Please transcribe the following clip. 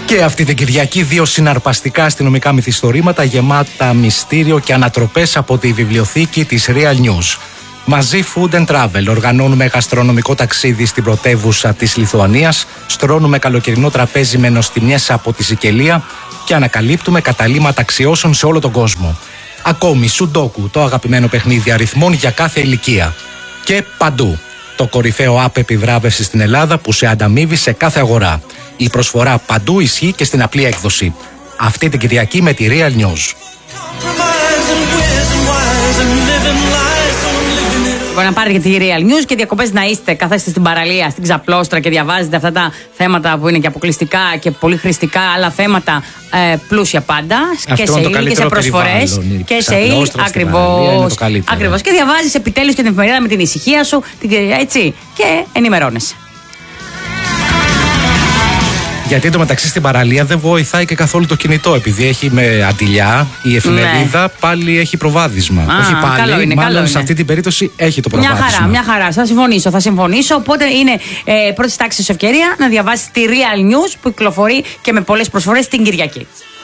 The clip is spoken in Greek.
Και αυτή την Κυριακή 2 συναρπαστικά αστυνομικά μυθιστορήματα γεμάτα μυστήριο και ανατροπές από τη βιβλιοθήκη της Real News. Μαζί Food and Travel οργανώνουμε γαστρονομικό ταξίδι στην πρωτεύουσα της Λιθουανίας, στρώνουμε καλοκαιρινό τραπέζι με νοστιμιές από τη Σικελία και ανακαλύπτουμε καταλύματα αξιώσεων σε όλο τον κόσμο. Ακόμη Σουντόκου, το αγαπημένο παιχνίδι αριθμών για κάθε ηλικία. Και παντού, το κορυφαίο app επιβράβευσης στην Ελλάδα που σε ανταμείβει σε κάθε αγορά. Η προσφορά παντού ισχύει και στην απλή έκδοση. Αυτή την Κυριακή με τη Real News. Να πάρετε τη Real News και διακοπές να είστε, καθέστε στην παραλία, στην ξαπλώστρα και διαβάζετε αυτά τα θέματα που είναι και αποκλειστικά και πολύ χρηστικά, άλλα θέματα πλούσια πάντα. Αυτό και σε ύλη και σε προσφορές. Και σε ύλη, ακριβώς. Και διαβάζεις επιτέλους και την εφημερίδα με την ησυχία σου, έτσι, και ενημερώνεσαι. Γιατί εντωμεταξύ στην παραλία δεν βοηθάει και καθόλου το κινητό. Επειδή έχει με αντιλιά η εφημερίδα, πάλι έχει προβάδισμα. Όχι πάλι, καλό είναι, μάλλον σε αυτή την περίπτωση έχει το προβάδισμα. Μια χαρά. Θα συμφωνήσω. Οπότε είναι πρώτη τάξη ευκαιρία να διαβάσει τη Real News που κυκλοφορεί και με πολλές προσφορές την Κυριακή.